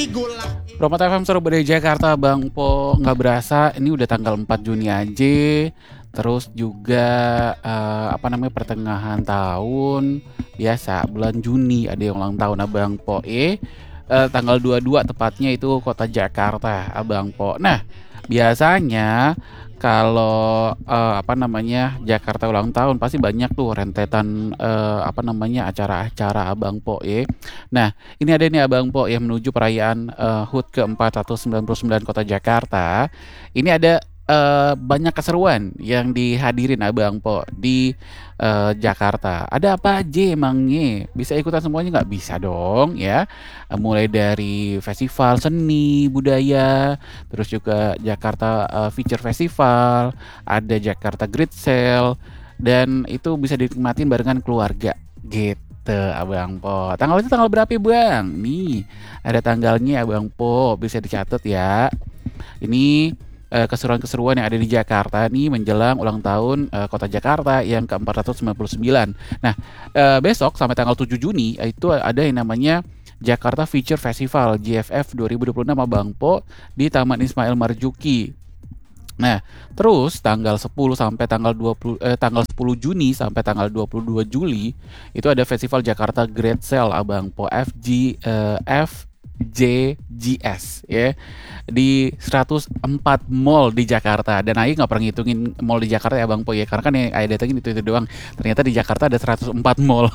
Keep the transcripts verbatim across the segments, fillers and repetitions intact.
Romat F M Surabaya Jakarta, Bang Po, nggak berasa ini udah tanggal empat Juni aja. Terus juga eh, apa namanya pertengahan tahun, biasa bulan Juni ada yang ulang tahun Abang Po. Eh eh, tanggal dua puluh dua tepatnya itu kota Jakarta, Abang Po. Nah, biasanya kalau eh, apa namanya Jakarta ulang tahun pasti banyak tuh rentetan eh, apa namanya acara-acara Abang Po ya. Nah, ini ada nih Abang Po yang menuju perayaan eh, H U T ke empat ratus sembilan puluh sembilan Kota Jakarta. Ini ada eh, banyak keseruan yang dihadirin Abang Po di eh, Jakarta. Ada apa aja emangnya? Bisa ikutan semuanya nggak? Bisa dong ya. Eh, Mulai dari festival seni budaya, terus juga Jakarta eh, Feature Festival, ada Jakarta Great Sale, dan itu bisa dinikmatin barengan keluarga gitu Abang Po. Tanggal itu tanggal berapa ya Bang? Nih ada tanggalnya Abang Po, bisa dicatat ya. Ini eh, keseruan-keseruan yang ada di Jakarta nih menjelang ulang tahun eh, Kota Jakarta yang ke empat ratus sembilan puluh sembilan. Nah, eh, besok sampai tanggal tujuh Juni itu ada yang namanya Jakarta Feature Festival J F F dua ribu dua puluh enam Abang Po di Taman Ismail Marzuki. Nah, terus tanggal sepuluh sampai tanggal dua puluh eh, tanggal sepuluh Juni sampai tanggal dua puluh dua Juli itu ada Festival Jakarta Great Sale Abang Po F G eh, F J G S ya di seratus empat mall di Jakarta. Dan Aing nggak pernah ngitungin mall di Jakarta ya Bang Po ya, karena kan yang Aing datengin itu itu doang. Ternyata di Jakarta ada seratus empat mall.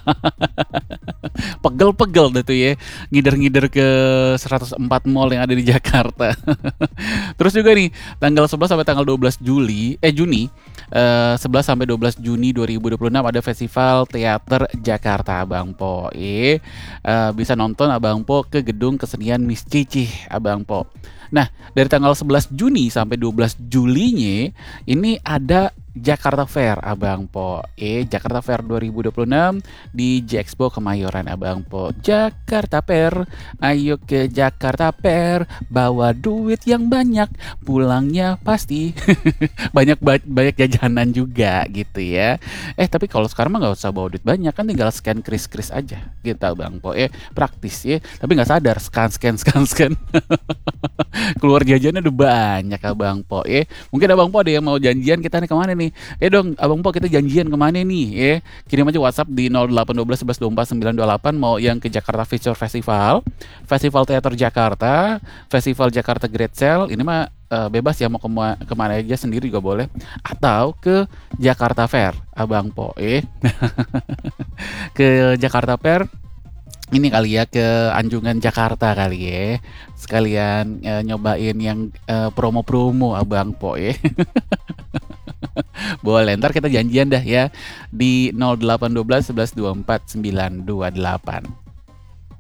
Pegel-pegel deh tuh ya, ngider-ngider ke seratus empat mall yang ada di Jakarta. Terus juga nih tanggal sebelas sampai tanggal dua belas Juli eh Juni eh, sebelas sampai dua belas Juni dua ribu dua puluh enam ada Festival Teater Jakarta Abang Po. Eh, eh, bisa nonton Abang Po ke Gedung Kesenian Miss Cici Abang Po. Nah, dari tanggal sebelas Juni sampai dua belas Julinya ini ada Jakarta Fair Abang Po. Eh, Jakarta Fair dua ribu dua puluh enam di J Expo Kemayoran Abang Po. Jakarta Fair, ayo ke Jakarta Fair, bawa duit yang banyak, pulangnya pasti banyak banyak jajanan juga gitu ya. Eh, tapi kalau sekarang mah nggak usah bawa duit banyak, kan tinggal scan kris-kris aja gitu Abang Po. Eh, praktis ya. Tapi nggak sadar scan scan scan scan. Keluar jajannya udah banyak Abang Po ya. Mungkin Abang Po ada yang mau janjian kita nih kemana nih? Eh dong Abang Po kita janjian kemana nih ya. Kirim aja WhatsApp di nol delapan satu dua sebelas dua puluh empat sembilan dua delapan mau yang ke Jakarta Feature Festival, Festival Teater Jakarta, Festival Jakarta Great Sale. Ini mah eh, bebas ya mau kema kemana aja sendiri juga boleh, atau ke Jakarta Fair Abang Po eh. Ke Jakarta Fair ini kali ya, ke Anjungan Jakarta kali ya, sekalian eh, nyobain yang eh, promo-promo Abang Po ya. Boleh, ntar kita janjian dah ya di nol delapan satu dua sebelas dua puluh empat sembilan dua delapan.